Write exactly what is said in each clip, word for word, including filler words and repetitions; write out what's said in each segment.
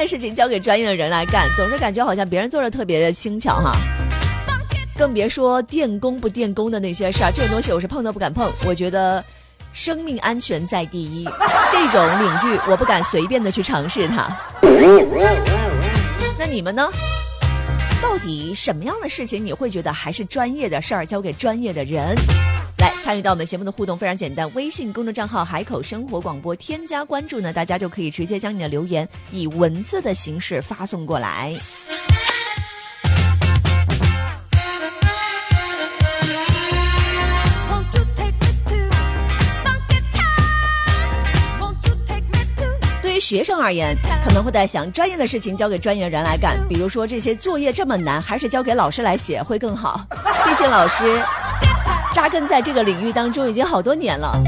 的事情交给专业的人来干，总是感觉好像别人做的特别的轻巧哈。更别说电工不电工的那些事儿，这种东西我是碰都不敢碰。我觉得生命安全在第一，这种领域我不敢随便的去尝试它。那你们呢？到底什么样的事情你会觉得还是专业的事儿交给专业的人？来参与到我们节目的互动非常简单，微信公众账号海口生活广播添加关注呢，大家就可以直接将你的留言以文字的形式发送过来。对于学生而言，可能会在想专业的事情交给专业的人来干，比如说这些作业这么难，还是交给老师来写会更好，毕竟老师扎根在这个领域当中已经好多年了。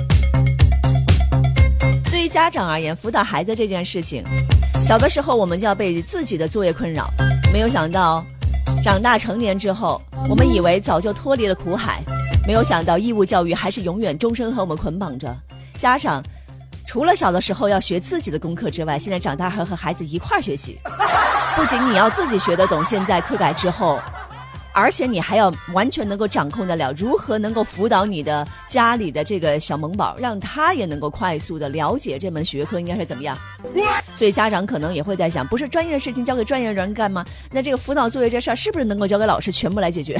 对于家长而言，辅导孩子这件事情，小的时候我们就要被自己的作业困扰，没有想到长大成年之后，我们以为早就脱离了苦海，没有想到义务教育还是永远终身和我们捆绑着。家长除了小的时候要学自己的功课之外，现在长大还和孩子一块儿学习，不仅你要自己学得懂现在课改之后，而且你还要完全能够掌控得了如何能够辅导你的家里的这个小萌宝，让他也能够快速的了解这门学科应该是怎么样。所以家长可能也会在想，不是专业的事情交给专业的人干吗？那这个辅导作业这事儿是不是能够交给老师全部来解决？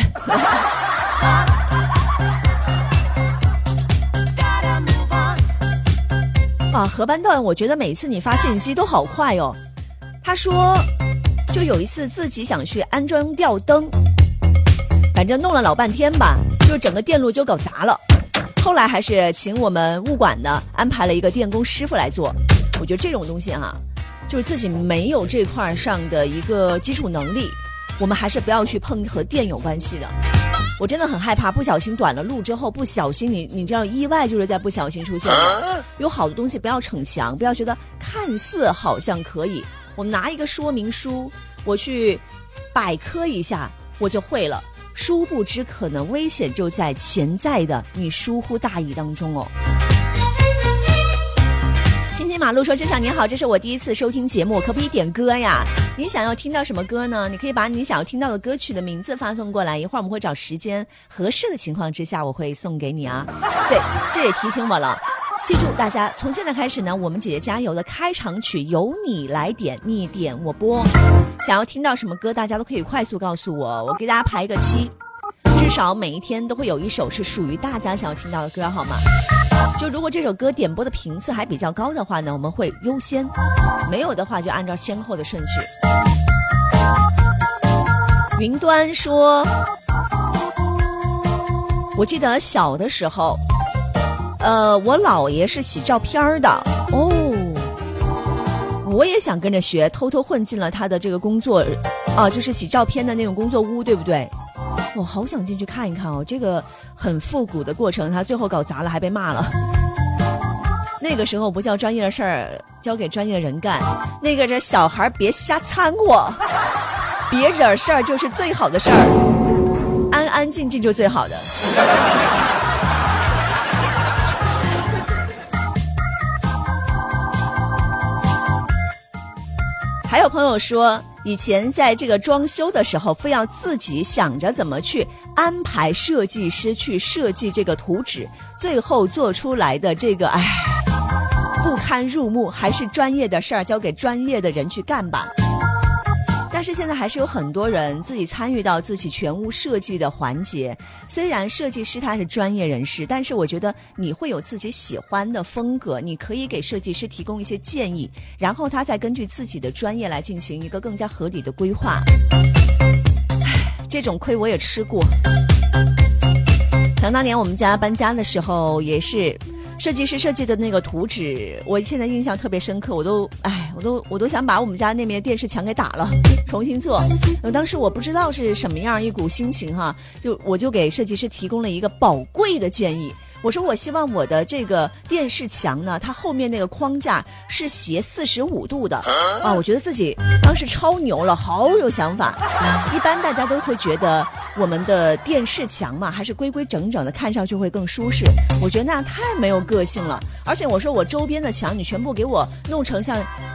啊，何班段，我觉得每次你发信息都好快哦。他说，就有一次自己想去安装吊灯，反正弄了老半天吧，就整个电路就搞砸了。后来还是请我们物管的安排了一个电工师傅来做。我觉得这种东西哈，就是自己没有这块上的一个基础能力，我们还是不要去碰和电有关系的。我真的很害怕不小心短了路之后，不小心你你知道意外就是在不小心出现的。有好的东西不要逞强，不要觉得看似好像可以，我们拿一个说明书我去百科一下我就会了，殊不知可能危险就在潜在的你疏忽大意当中哦。天天马路说，真想你好，这是我第一次收听节目，可不可以点歌呀？你想要听到什么歌呢？你可以把你想要听到的歌曲的名字发送过来，一会儿我们会找时间合适的情况之下我会送给你啊。对，这也提醒我了，记住大家从现在开始呢，我们姐姐加油的开场曲由你来点，你点我播。想要听到什么歌大家都可以快速告诉我，我给大家排一个七，至少每一天都会有一首是属于大家想要听到的歌，好吗？就如果这首歌点播的频次还比较高的话呢，我们会优先，没有的话就按照先后的顺序。云端说，我记得小的时候呃，我姥爷是洗照片的哦，我也想跟着学，偷偷混进了他的这个工作啊，就是洗照片的那种工作屋，对不对？我好想进去看一看哦，这个很复古的过程，他最后搞砸了还被骂了。那个时候不叫专业的事儿交给专业的人干，那个这小孩别瞎掺和，别惹事儿就是最好的事儿，安安静静就最好的。还有朋友说，以前在这个装修的时候非要自己想着怎么去安排设计师去设计这个图纸，最后做出来的这个唉不堪入目，还是专业的事儿交给专业的人去干吧。但是现在还是有很多人自己参与到自己全屋设计的环节，虽然设计师他是专业人士，但是我觉得你会有自己喜欢的风格，你可以给设计师提供一些建议，然后他再根据自己的专业来进行一个更加合理的规划。这种亏我也吃过，想当年我们家搬家的时候也是设计师设计的那个图纸，我现在印象特别深刻，我都哎，我都我都想把我们家那面电视墙给打了，重新做。当时我不知道是什么样一股心情哈，就我就给设计师提供了一个宝贵的建议。我说我希望我的这个电视墙呢，它后面那个框架是斜四十五度的啊！我觉得自己当时超牛了，好有想法。一般大家都会觉得我们的电视墙嘛，还是规规整整的，看上去会更舒适。我觉得那样太没有个性了。而且我说我周边的墙你全部给我弄成像